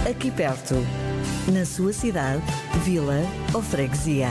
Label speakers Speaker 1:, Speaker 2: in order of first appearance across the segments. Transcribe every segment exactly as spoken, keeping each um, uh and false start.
Speaker 1: aqui perto, na sua cidade, vila ou freguesia.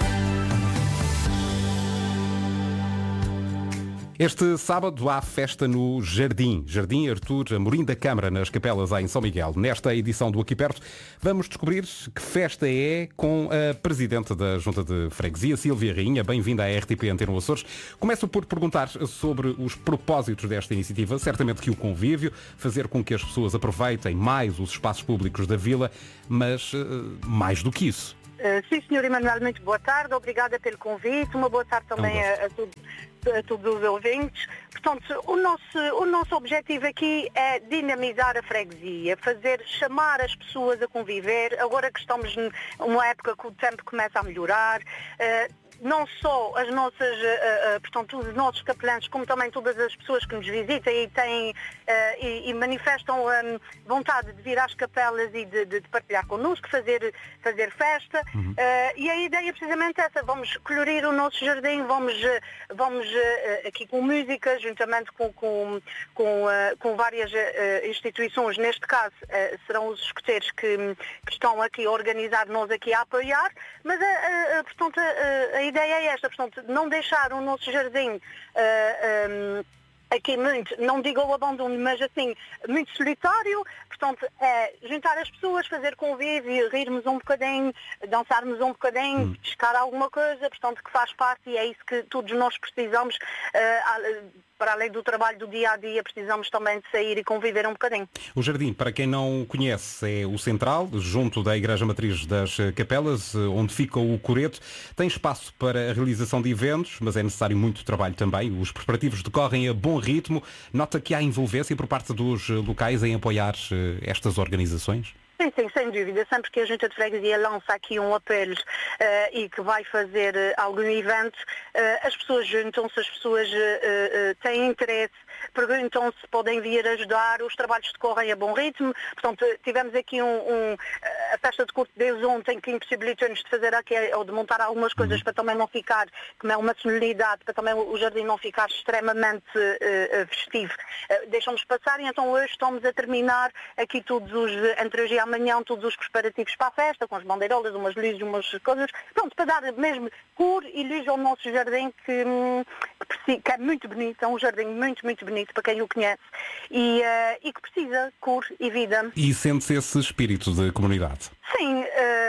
Speaker 2: Este sábado há festa no Jardim, Jardim Artur Amorim da Câmara, nas Capelas em São Miguel. Nesta edição do Aqui Perto, vamos descobrir que festa é com a Presidente da Junta de Freguesia, Sílvia Rainha. Bem-vinda à R T P Antena Açores. Começo por perguntar sobre os propósitos desta iniciativa. Certamente que o convívio, fazer com que as pessoas aproveitem mais os espaços públicos da vila, mas uh, mais do que isso.
Speaker 3: Uh, sim, senhor Emanuel, muito boa tarde. Obrigada pelo convite. Uma boa tarde também a, a, tudo, a todos os ouvintes. Portanto, o nosso, o nosso objetivo aqui é dinamizar a freguesia, fazer, chamar as pessoas a conviver. Agora que estamos numa época que o tempo começa a melhorar, uh, não só as nossas, uh, uh, portanto, os nossos capelães, como também todas as pessoas que nos visitam e, têm, uh, e, e manifestam um, vontade de vir às capelas e de, de, de partilhar connosco, fazer, fazer festa. Uhum. Uh, e a ideia é precisamente essa: vamos colorir o nosso jardim, vamos, vamos uh, aqui com música, juntamente com, com, com, uh, com várias uh, instituições. Neste caso, uh, serão os escuteiros que, que estão aqui a organizar, nós aqui a apoiar, mas, uh, uh, portanto, uh, a A ideia é esta, portanto, não deixar o nosso jardim uh, um, aqui muito, não digo o abandono, mas assim, muito solitário. Portanto, é juntar as pessoas, fazer convívio, rirmos um bocadinho, dançarmos um bocadinho, hum. pescar alguma coisa, portanto, que faz parte, e é isso que todos nós precisamos. Uh, Para além do trabalho do dia-a-dia, precisamos também de sair e conviver um bocadinho.
Speaker 2: O Jardim, para quem não conhece, é o central, junto da Igreja Matriz das Capelas, onde fica o coreto. Tem espaço para a realização de eventos, mas é necessário muito trabalho também. Os preparativos decorrem a bom ritmo. Nota que há envolvência por parte dos locais em apoiar estas organizações?
Speaker 3: Sim, sim, sem dúvida. Sempre que a Junta de Freguesia lança aqui um apelo uh, e que vai fazer uh, algum evento, uh, as pessoas juntam-se, as pessoas uh, uh, têm interesse, perguntam se podem vir ajudar, os trabalhos decorrem a bom ritmo. Portanto, tivemos aqui um, um, a festa de Curto de Deus ontem, que impossibilitou-nos de fazer aqui, ou de montar algumas coisas uhum. para também não ficar, como é uma solenidade, para também o jardim não ficar extremamente uh, festivo. Uh, Deixam-nos passar, e então hoje estamos a terminar aqui todos os, entre hoje e amanhã, todos os preparativos para a festa, com as bandeirolas, umas luzes, umas coisas, pronto, para dar mesmo cor e luz ao nosso jardim, que, que é muito bonito, é um jardim muito, muito bonito para quem o conhece, e, uh, e que precisa cor e vida.
Speaker 2: E sente-se esse espírito de comunidade?
Speaker 3: Sim,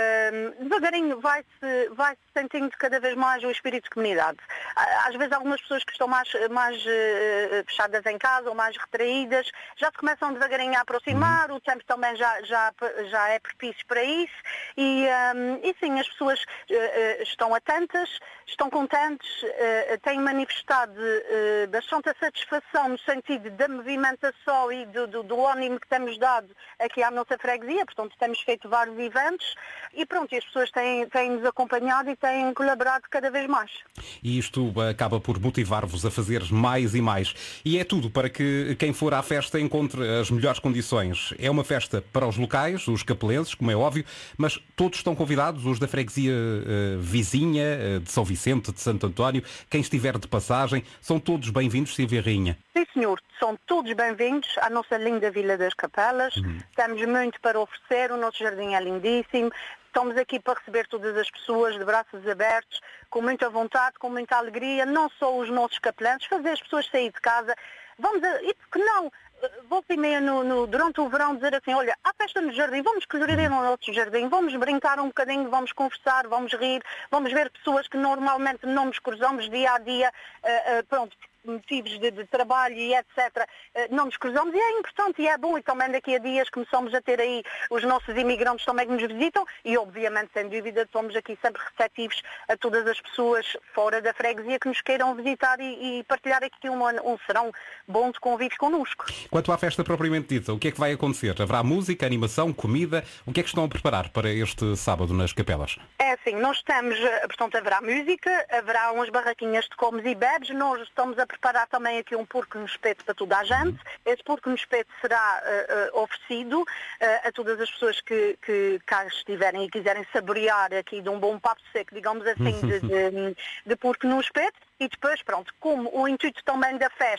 Speaker 3: uh, devagarinho vai-se vai sentindo cada vez mais o espírito de comunidade. Às vezes algumas pessoas que estão mais, mais uh, fechadas em casa ou mais retraídas já se começam devagarinho a aproximar, uhum. o tempo também já, já, já é propício para isso, e, um, e sim, as pessoas uh, estão atentas, estão contentes, uh, têm manifestado uh, bastante satisfação no sentido da movimentação e do, do, do ânimo que temos dado aqui à nossa freguesia. Portanto, temos feito vários eventos e pronto, e as pessoas têm, têm nos acompanhado e têm colaborado cada vez mais.
Speaker 2: E isto acaba por motivar-vos a fazer mais e mais. E é tudo para que quem for à festa encontre as melhores condições. É uma festa para os locais, os capelenses, como é óbvio, mas todos estão convidados, os da freguesia uh, vizinha, uh, de São Vicente, de Santo António, quem estiver de passagem, são todos bem-vindos, Sílvia Rainha.
Speaker 3: Sim, senhor, são todos bem-vindos à nossa linda Vila das Capelas. Uhum. Temos muito para oferecer, o nosso jardim é lindíssimo. Estamos aqui para receber todas as pessoas de braços abertos, com muita vontade, com muita alegria, não só os nossos capelantes, fazer as pessoas sair de casa. Vamos a... E por que não? Volta e meia no, no, durante o verão dizer assim, olha, há festa no jardim, vamos colorir no nosso jardim, vamos brincar um bocadinho, vamos conversar, vamos rir, vamos ver pessoas que normalmente não nos cruzamos dia a dia, uh, uh, pronto, motivos de, de trabalho e etcétera, não nos cruzamos, e é importante e é bom, e também daqui a dias começamos a ter aí os nossos imigrantes também que nos visitam, e obviamente, sem dúvida, somos aqui sempre receptivos a todas as pessoas fora da freguesia que nos queiram visitar e, e partilhar aqui um, um serão bom de convívio connosco.
Speaker 2: Quanto à festa propriamente dita, o que é que vai acontecer? Haverá música, animação, comida? O que é que estão a preparar para este sábado nas Capelas?
Speaker 3: É assim, nós estamos, portanto, haverá música, haverá umas barraquinhas de comes e bebes, nós estamos a preparar também aqui um porco no espeto para toda a gente. Uhum. Esse porco no espeto será uh, uh, oferecido uh, a todas as pessoas que, que cá estiverem e quiserem saborear aqui de um bom papo seco, digamos assim, de, de, de porco no espeto. E depois, pronto, como o intuito também da festa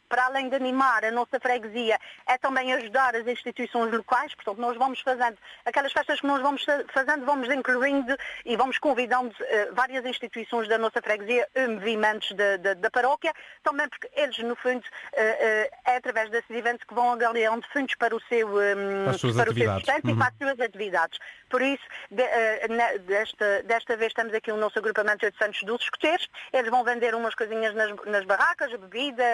Speaker 3: para além de animar a nossa freguesia, é também ajudar as instituições locais. Portanto, nós vamos fazendo, aquelas festas que nós vamos fazendo, vamos incluindo e vamos convidando uh, várias instituições da nossa freguesia e movimentos da, da, da paróquia, também porque eles, no fundo, uh, uh, é através desses eventos que vão angariando fundos para o seu, um,
Speaker 2: as suas
Speaker 3: para
Speaker 2: atividades.
Speaker 3: o seu sustento
Speaker 2: Uhum.
Speaker 3: e para as suas atividades. Por isso, de, uh, desta, desta vez temos aqui o nosso agrupamento de Santos dos Escoteiros. Eles vão vender umas coisinhas nas, nas barracas, bebida,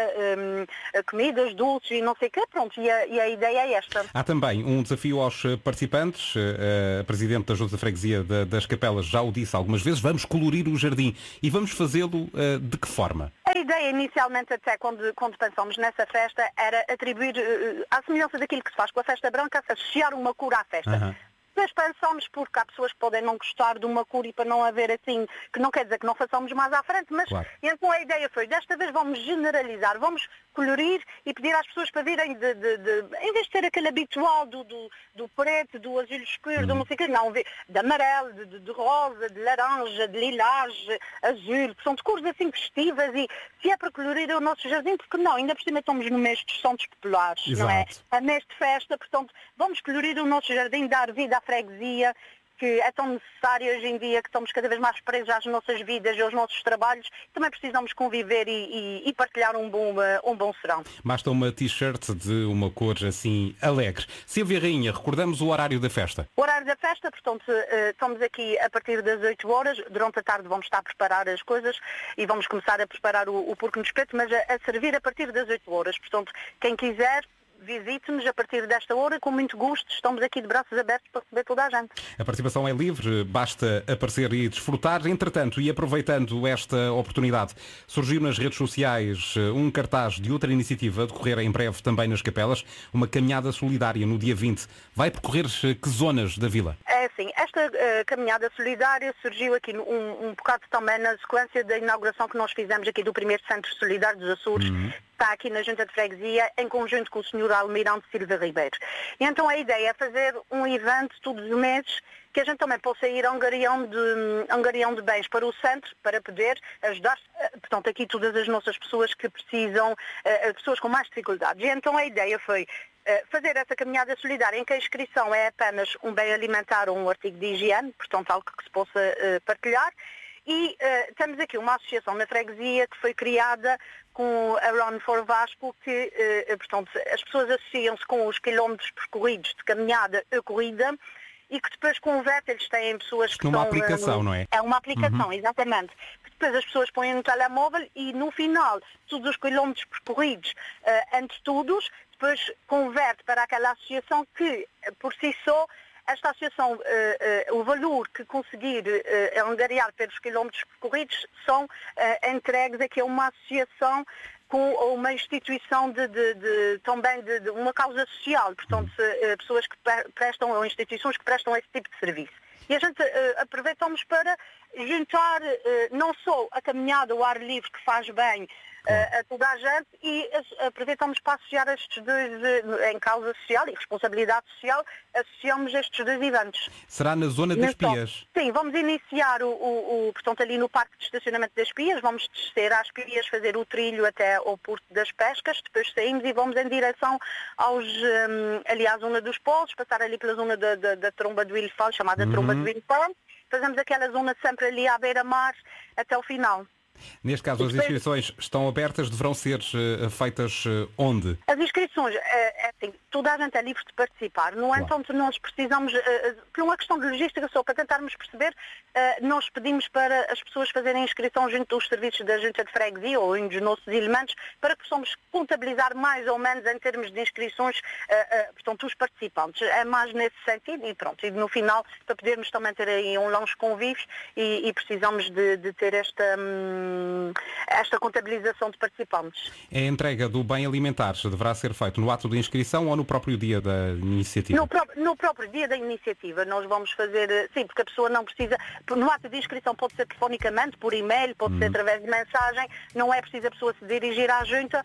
Speaker 3: um, comidas, doces e não sei o quê. Pronto, e a, e a ideia é esta.
Speaker 2: Há também um desafio aos participantes. A Presidente da Junta de Freguesia das Capelas já o disse algumas vezes. Vamos colorir o jardim. E vamos fazê-lo uh, de que forma?
Speaker 3: A ideia inicialmente até quando, quando pensamos nessa festa era atribuir, uh, à semelhança daquilo que se faz com a festa branca, associar uma cor à festa.
Speaker 2: Uhum.
Speaker 3: Mas pensamos, porque há pessoas que podem não gostar de uma cor e para não haver assim, que não quer dizer que não façamos mais à frente, mas
Speaker 2: claro.
Speaker 3: Então a ideia foi, desta vez vamos generalizar, vamos colorir e pedir às pessoas para virem, de, de, de, em vez de ser aquele habitual do, do, do preto, do azul escuro, hum. do não sei o que, não, de amarelo, de, de, de rosa, de laranja, de lilás, azul, que são de cores assim festivas e se é para colorir o nosso jardim, porque não, ainda por cima estamos no mês dos Santos Populares,
Speaker 2: Exato.
Speaker 3: Não é? A mês de festa, portanto, vamos colorir o nosso jardim, dar vida à freguesia, que é tão necessário hoje em dia, que estamos cada vez mais presos às nossas vidas e aos nossos trabalhos. Também precisamos conviver e, e, e partilhar um bom, um bom serão.
Speaker 2: Basta uma t-shirt de uma cor assim alegre. Silvia Rainha, recordamos o horário da festa.
Speaker 3: O horário da festa, portanto, estamos aqui a partir das oito horas. Durante a tarde vamos estar a preparar as coisas e vamos começar a preparar o, o porco no espeto, mas a, a servir a partir das oito horas. Portanto, quem quiser, visite-nos a partir desta hora, com muito gosto. Estamos aqui de braços abertos para receber toda a gente.
Speaker 2: A participação é livre, basta aparecer e desfrutar. Entretanto, e aproveitando esta oportunidade, surgiu nas redes sociais um cartaz de outra iniciativa a decorrer em breve também nas Capelas, uma caminhada solidária no dia vinte. Vai percorrer que zonas da vila?
Speaker 3: É assim, esta uh, caminhada solidária surgiu aqui um, um bocado também na sequência da inauguração que nós fizemos aqui do primeiro Centro Solidário dos Açores. Uhum. Está aqui na Junta de Freguesia, em conjunto com o senhor Almirante Silva Ribeiro. E então a ideia é fazer um evento todos os meses, que a gente também possa ir angariando de, angariando de bens para o centro, para poder ajudar, portanto, aqui todas as nossas pessoas que precisam, uh, pessoas com mais dificuldades. E então a ideia foi uh, fazer essa caminhada solidária, em que a inscrição é apenas um bem alimentar ou um artigo de higiene, portanto, algo que se possa uh, partilhar. E uh, temos aqui uma associação na freguesia que foi criada com a Run for Vasco, que uh, portanto, as pessoas associam-se com os quilómetros percorridos de caminhada e corrida e que depois convertem, eles têm pessoas que
Speaker 2: numa
Speaker 3: são...
Speaker 2: aplicação,
Speaker 3: uh,
Speaker 2: não é?
Speaker 3: É uma aplicação,
Speaker 2: uhum.
Speaker 3: exatamente. Que depois as pessoas põem no telemóvel e no final, todos os quilómetros percorridos uh, entre todos, depois converte para aquela associação que, por si só, esta associação, uh, uh, o valor que conseguir uh, angariar pelos quilómetros percorridos são uh, entregues aqui a uma associação com uma instituição de, de, de também de, de uma causa social, portanto, uh, pessoas que prestam, ou instituições que prestam esse tipo de serviço. E a gente uh, aproveitamos para juntar uh, não só a caminhada ao ar livre, que faz bem uh, a toda a gente, e uh, aproveitamos para associar estes dois, uh, em causa social e responsabilidade social, associamos estes dois eventos.
Speaker 2: Será na zona das
Speaker 3: então,
Speaker 2: Pias?
Speaker 3: Sim, vamos iniciar, o, o, o, portanto, ali no Parque de Estacionamento das Pias, vamos descer às Pias, fazer o trilho até ao Porto das Pescas, depois saímos e vamos em direção aos, um, ali à zona dos Polos, passar ali pela zona da, da, da Tromba do Ilfal, chamada uhum. Tromba do Ilfal, fazemos aquela zona sempre ali à beira-mar até o final.
Speaker 2: Neste caso, as inscrições estão abertas, deverão ser uh, feitas uh, onde?
Speaker 3: As inscrições, é, é assim, toda a gente é livre de participar. No
Speaker 2: claro.
Speaker 3: entanto, nós precisamos, uh, por uma questão de logística só, para tentarmos perceber, uh, nós pedimos para as pessoas fazerem inscrição junto dos serviços da Junta de Freguesia ou em dos nossos elementos, para que possamos contabilizar mais ou menos em termos de inscrições, uh, uh, portanto, os participantes. É mais nesse sentido e pronto. E no final, para podermos também ter aí um longe convívio e, e precisamos de, de ter esta... Hum, esta contabilização de participantes.
Speaker 2: A entrega do bem alimentar deverá ser feito no ato de inscrição ou no próprio dia da iniciativa?
Speaker 3: No, pró no próprio dia da iniciativa nós vamos fazer, sim, porque a pessoa não precisa, no ato de inscrição pode ser telefonicamente, por e-mail, pode hum. ser através de mensagem, não é preciso a pessoa se dirigir à junta,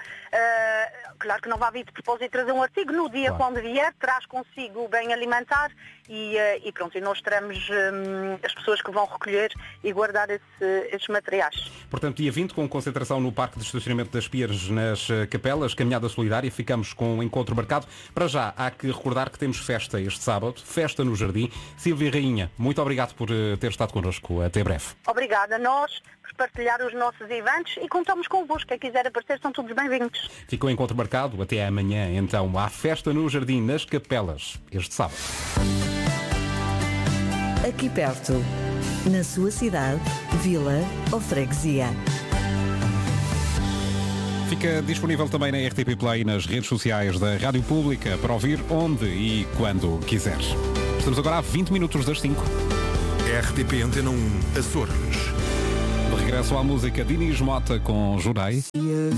Speaker 3: uh, claro que não vai vir de propósito trazer um artigo, no dia claro. Quando vier, traz consigo o bem alimentar e, uh, e pronto, e nós teremos um, as pessoas que vão recolher e guardar esse, esses materiais.
Speaker 2: Portanto, dia vinte, com concentração no Parque de Estacionamento das Pias nas uh, Capelas, caminhada solidária, ficamos com o encontro marcado. Para já, há que recordar que temos festa este sábado, festa no Jardim. Silvia Rainha, muito obrigado por uh, ter estado connosco. Até breve.
Speaker 3: Obrigada a nós por partilhar os nossos eventos e contamos convosco. Quem quiser aparecer, são todos bem-vindos.
Speaker 2: Ficou o encontro marcado. Até amanhã, então. Há festa no Jardim, nas Capelas, este sábado.
Speaker 1: Aqui perto, na sua cidade, vila ou freguesia.
Speaker 2: Fica disponível também na R T P Play e nas redes sociais da Rádio Pública para ouvir onde e quando quiseres. Estamos agora a vinte minutos das cinco.
Speaker 4: R T P Antena um, Açores.
Speaker 2: De regresso à música Dinis Mota com Jurei.